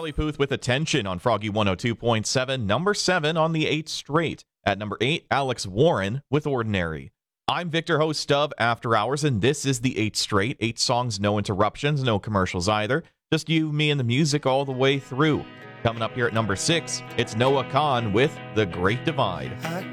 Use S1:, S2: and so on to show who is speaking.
S1: Charlie Puth with Attention on Froggy 102.7, number 7 on the 8th straight. At number 8, Alex Warren with Ordinary. I'm Victor, host of After Hours, and this is the 8th straight. 8 songs, no interruptions, no commercials either. Just you, me, and the music all the way through. Coming up here at number 6, it's Noah Kahan with The Great Divide.
S2: I